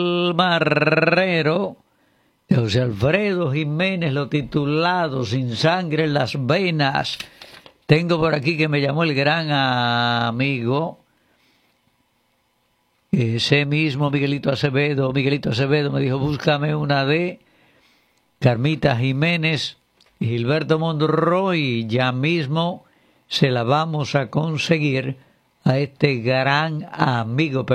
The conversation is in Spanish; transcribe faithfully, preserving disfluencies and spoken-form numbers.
Marrero, de José Alfredo Jiménez, lo titulado Sin sangre en las venas. Tengo por aquí que me llamó el gran amigo, ese mismo Miguelito Acevedo. Miguelito Acevedo me dijo, búscame una de Carmita Jiménez y Gilberto Monroy. Ya mismo se la vamos a conseguir a este gran amigo.